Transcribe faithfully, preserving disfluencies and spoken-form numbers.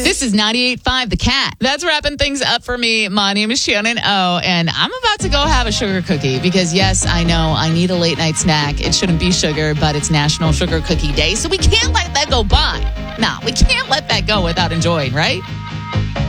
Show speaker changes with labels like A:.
A: This is ninety-eight point five The Cat. That's wrapping things up for me. My name is Shannon O, and I'm about to go have a sugar cookie because, yes, I know I need a late night snack. It shouldn't be sugar, but it's National Sugar Cookie Day, so we can't let that go by. Nah, we can't let that go without enjoying, right?